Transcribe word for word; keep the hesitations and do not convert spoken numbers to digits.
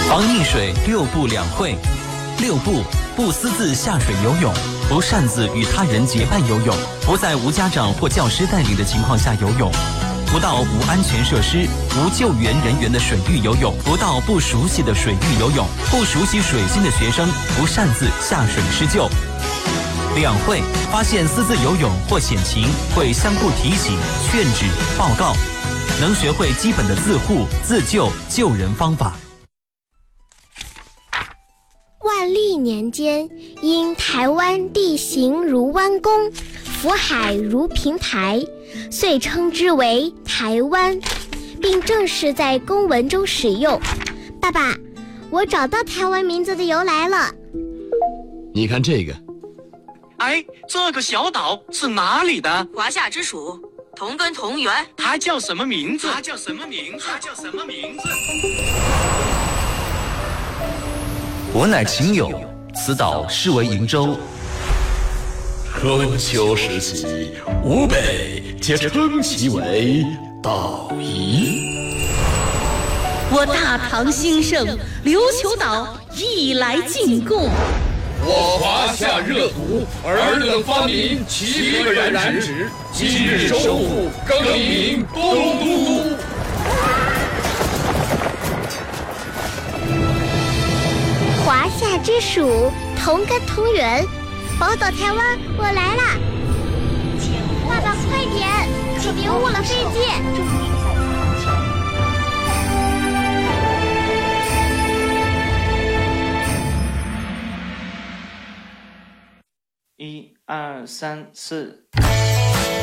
防溺水六不两会。六不：不私自下水游泳，不擅自与他人结伴游泳，不在无家长或教师带领的情况下游泳，不到无安全设施、无救援人员的水域游泳，不到不熟悉的水域游泳，不熟悉水性的学生不擅自下水施救。两会：发现私自游泳或险情，会相互提醒、劝止、报告，能学会基本的自护、自救、救人方法。 万历年间，因台湾地形如弯弓，福海如平台，遂称之为台湾，并正式在公文中使用。爸爸，我找到台湾名字的由来了。 你看这个。 哎，这个小岛是哪里的？ 华夏之属，同根同源。 它叫什么名字？ 它叫什么名字？它叫什么名字？ 我乃秦友，此岛是为瀛洲。 春秋时期，吴北皆称其为岛夷。 我大唐兴盛，琉球岛亦来进贡。 我华夏热土，尔等发明七个染指，今日收复，更名东都。 华夏之属，同根同源，宝岛台湾，我来啦！爸爸，快点，可别误了飞机。 一二三四。